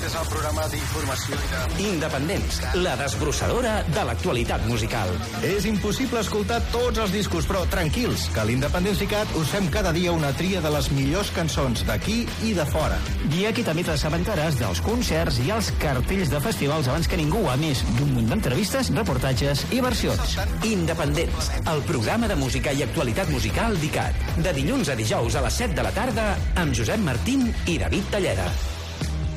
Aquest és el programa d'informació i de... Independents, la desbrossadora de l'actualitat musical. És impossible escoltar tots els discos, però tranquils, que a l'Independents.cat us fem cada dia una tria de les millors cançons d'aquí i de fora. I aquí també t'assabentaràs dels concerts i els cartells de festivals abans que ningú, a més d'un munt d'entrevistes, reportatges i versions. Independents, el programa de música i actualitat musical d'ICAT. De dilluns a dijous a les 7 de la tarda amb Josep Martín i David Talleda.